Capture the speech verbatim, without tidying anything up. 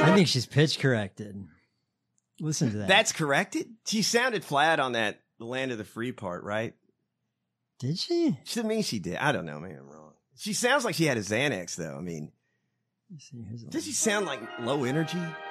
I think she's pitch corrected. Listen to that. That's corrected? She sounded flat on that the Land of the Free part, right? Did she? To me, she did. I don't know. Maybe I'm wrong. She sounds like she had a Xanax, though. I mean, does she sound like low energy?